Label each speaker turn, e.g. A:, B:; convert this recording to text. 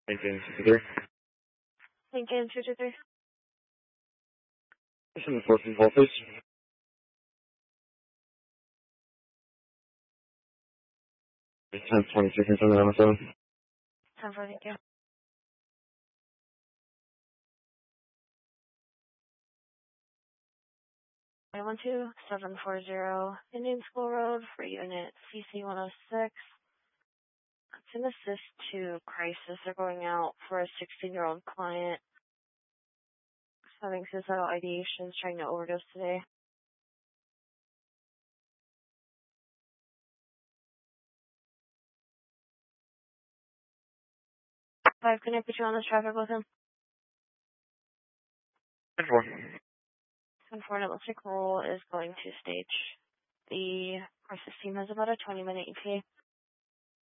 A: St. James 53.
B: St. James 53.
A: This is the 14 call, please. 10:22 from the number 7.
B: 10-4, thank you. 912-740 Indian School Road for Unit CC-106. It's an assist to crisis. They're going out for a 16-year-old client having suicidal ideations, trying to overdose today. 5, can I put you on this traffic with him?
A: 10-4.
B: 10-4, it looks like roll is going to stage. The crisis team has about a 20-minute ETA.